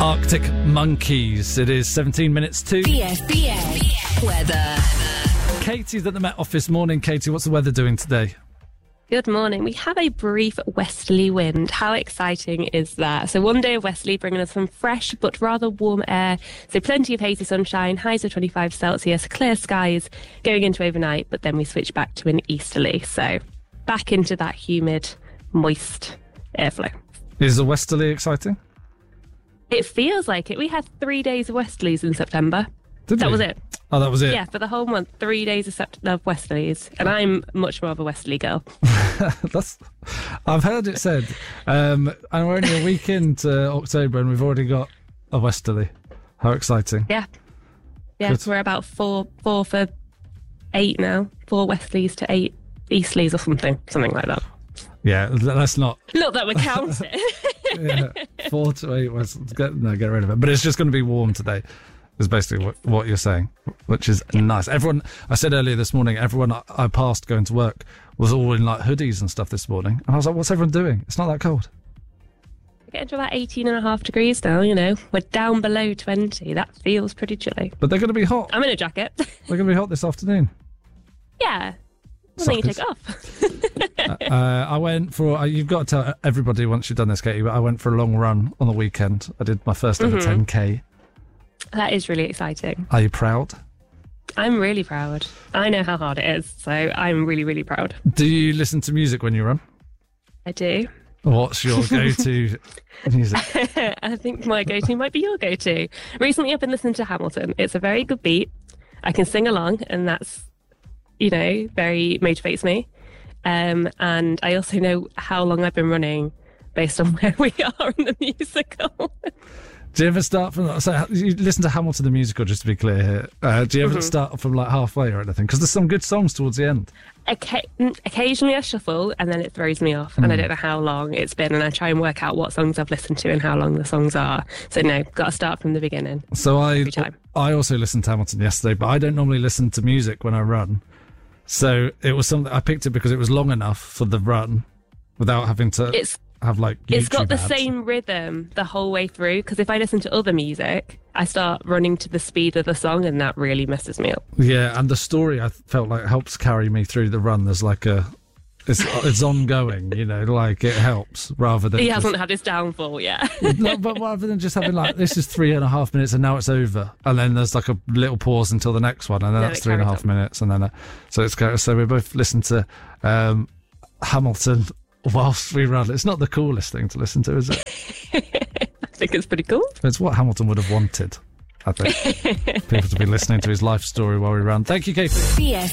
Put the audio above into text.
Arctic Monkeys. It is 17 minutes to... BFBS weather. Katie's at the Met Office. Morning, Katie. What's the weather doing today? Good morning. We have a brief westerly wind. How exciting is that? So one day of westerly bringing us some fresh but rather warm air. So plenty of hazy sunshine, highs of 25 Celsius, clear skies going into overnight, but then we switch back to an easterly. So back into that humid, moist airflow. Is the westerly exciting? It feels like it. We had 3 days of westerlies in September. Did that we? was it. Oh, that was it? Yeah, for the whole month, 3 days of westerlies. And I'm much more of a westerly girl. I've heard it said, and we're only a week into October and we've already got a westerly. How exciting. Yeah. Good. We're about four for 8 now. 4 westerlies to 8 easterlies or something like that. Yeah, let's not... Not that we count it. 4 to 8 westerlies. Get rid of it. But it's just going to be warm today. Is basically what you're saying, which is nice. Everyone, I said earlier this morning, everyone I passed going to work was all in like hoodies and stuff this morning. And I was like, what's everyone doing? It's not that cold. We're getting to about 18.5 degrees now, you know. We're down below 20. That feels pretty chilly. But they're going to be hot. I'm in a jacket. They're going to be hot this afternoon. Yeah. Well, then you take it off. I went for, you've got to tell everybody once you've done this, Katie, but I went for a long run on the weekend. I did my first ever 10K. That is really exciting. Are you proud? I'm really proud. I know how hard it is, so I'm really, really proud. Do you listen to music when you run? I do. What's your go-to music? I think my go-to might be your go-to. Recently I've been listening to Hamilton. It's a very good beat. I can sing along, and that's, very motivates me. And I also know how long I've been running based on where we are in the musical. Do you ever start from... So you listen to Hamilton the musical, just to be clear here. Do you ever start from like halfway or anything? Because there's some good songs towards the end. Occasionally I shuffle and then it throws me off and I don't know how long it's been, and I try and work out what songs I've listened to and how long the songs are. So no, got to start from the beginning. So every time. I also listened to Hamilton yesterday, but I don't normally listen to music when I run. So it was something... I picked it because it was long enough for the run without having to... have like YouTube it's got the ads. same rhythm the whole way through, because if I listen to other music I start running to the speed of the song and that really messes me up. Yeah, and the story I felt like helps carry me through the run. There's like it's ongoing, like it helps rather than he hasn't had his downfall yet. No, but rather than just having like this is 3.5 minutes and now it's over, and then there's like a little pause until the next one, and then that's 3.5 minutes, and then so we both listen to Hamilton whilst we run. It's not the coolest thing to listen to, is it? I think it's pretty cool. It's what Hamilton would have wanted, I think. People to be listening to his life story while we run. Thank you, Katie.